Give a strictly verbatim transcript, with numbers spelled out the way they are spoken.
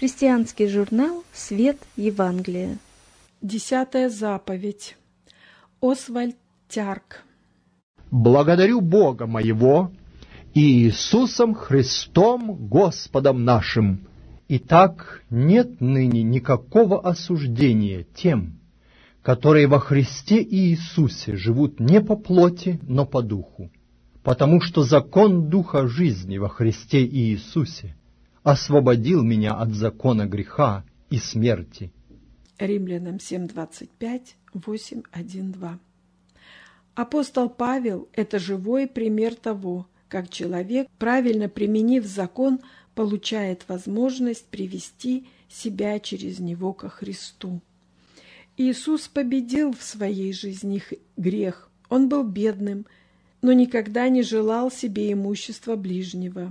Христианский журнал «Свет Евангелия». Десятая заповедь. Освальд Тярк. Благодарю Бога моего и Иисусом Христом Господом нашим. Итак, нет ныне никакого осуждения тем, которые во Христе Иисусе живут не по плоти, но по духу, потому что закон Духа жизни во Христе Иисусе освободил меня от закона греха и смерти. Римлянам семь, двадцать пять, восемь, один, два. Апостол Павел – это живой пример того, как человек, правильно применив закон, получает возможность привести себя через него ко Христу. Иисус победил в своей жизни грех. Он был бедным, но никогда не желал себе имущества ближнего.